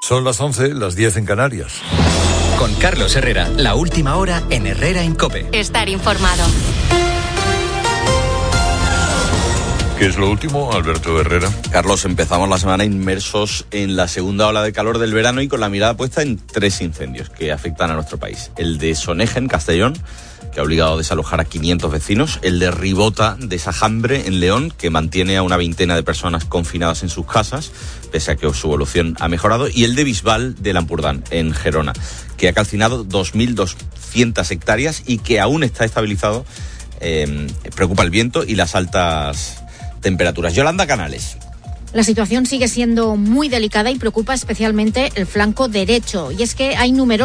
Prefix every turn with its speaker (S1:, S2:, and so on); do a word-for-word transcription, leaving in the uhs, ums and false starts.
S1: Son las once, las diez en Canarias.
S2: Con Carlos Herrera, la última hora en Herrera en COPE.
S3: Estar informado.
S1: ¿Qué es lo último, Alberto Herrera?
S4: Carlos, empezamos la semana inmersos en la segunda ola de calor del verano y con la mirada puesta en tres incendios que afectan a nuestro país. El de Soneja, en Castellón, que ha obligado a desalojar a quinientos vecinos. El de Ribota, de Sajambre, en León, que mantiene a una veintena de personas confinadas en sus casas, pese a que su evolución ha mejorado. Y el de Bisbal, de Lampurdán, en Gerona, que ha calcinado dos mil doscientas hectáreas y que aún está estabilizado. Eh, preocupa el viento y las altas temperaturas. Yolanda Canales.
S5: La situación sigue siendo muy delicada y preocupa especialmente el flanco derecho. Y es que hay numerosos